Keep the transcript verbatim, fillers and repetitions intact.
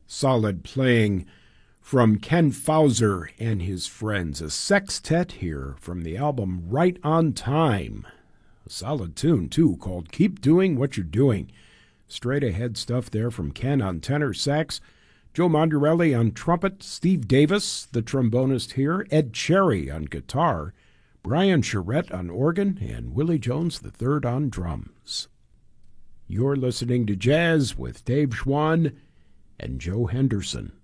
Solid playing from Ken Fauser and his friends. A sextet here from the album Right on Time. A solid tune, too, called Keep Doing What You're Doing. Straight ahead stuff there from Ken on tenor sax, Joe Mondarelli on trumpet, Steve Davis, the trombonist here, Ed Cherry on guitar, Brian Charette on organ, and Willie Jones the third on drums. You're listening to Jazz with Dave Schwann and Joe Henderson.